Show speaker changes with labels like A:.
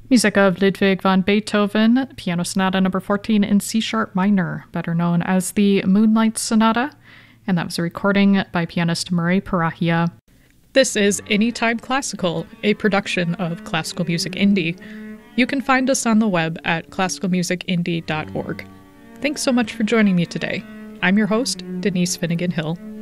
A: Music of Ludwig van Beethoven, Piano Sonata Number 14 in C-sharp minor, better known as the Moonlight Sonata, and that was a recording by pianist Murray Parahia. This is Anytime Classical, a production of Classical Music Indie. You can find us on the web at classicalmusicindie.org. Thanks so much for joining me today. I'm your host, Denise Finnegan Hill.